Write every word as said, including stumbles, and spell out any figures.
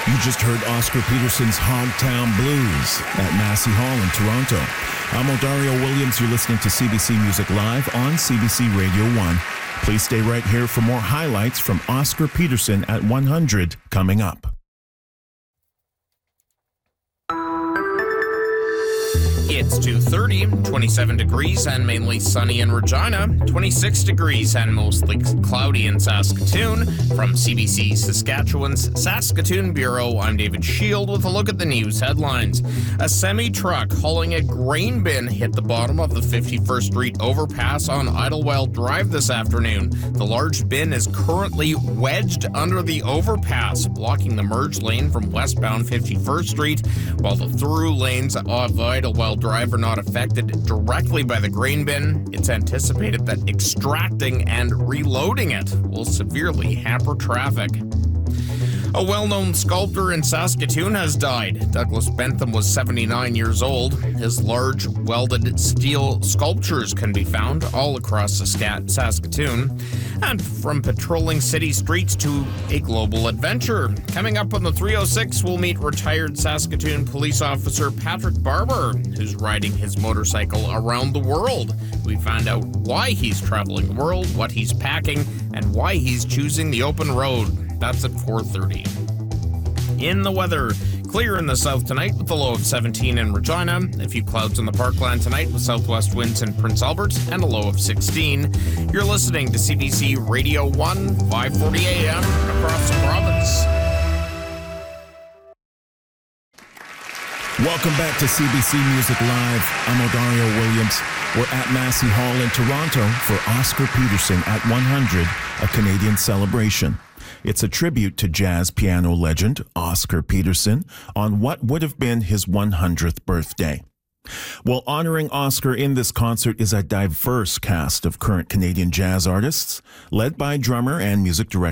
You just heard Oscar Peterson's Hogtown Blues at Massey Hall in Toronto. I'm Odario Williams. You're listening to C B C Music Live on C B C Radio one. Please stay right here for more highlights from Oscar Peterson at one hundred coming up. It's two thirty, twenty-seven degrees and mainly sunny in Regina, twenty-six degrees and mostly cloudy in Saskatoon. From C B C Saskatchewan's Saskatoon Bureau, I'm David Shield with a look at the news headlines. A semi-truck hauling a grain bin hit the bottom of the fifty-first Street overpass on Idlewild Drive this afternoon. The large bin is currently wedged under the overpass, blocking the merge lane from westbound fifty-first Street, while the through lanes of Idlewild Drive are not affected directly by the grain bin. It's anticipated that extracting and reloading it will severely hamper traffic. A well-known sculptor in Saskatoon has died. Douglas Bentham was seventy-nine years old. His large welded steel sculptures can be found all across Saskatoon. And from patrolling city streets to a global adventure. Coming up on the three oh six, we'll meet retired Saskatoon police officer Patrick Barber, who's riding his motorcycle around the world. We find out why he's traveling the world, what he's packing, and why he's choosing the open road. That's at four thirty. In the weather, clear in the south tonight with a low of seventeen in Regina. A few clouds in the parkland tonight with southwest winds in Prince Albert and a low of sixteen. You're listening to C B C Radio one, five forty a m across the province. Welcome back to C B C Music Live. I'm Odario Williams. We're at Massey Hall in Toronto for Oscar Peterson at one hundred, a Canadian celebration. It's a tribute to jazz piano legend Oscar Peterson on what would have been his one hundredth birthday. Well, honoring Oscar in this concert is a diverse cast of current Canadian jazz artists, led by drummer and music director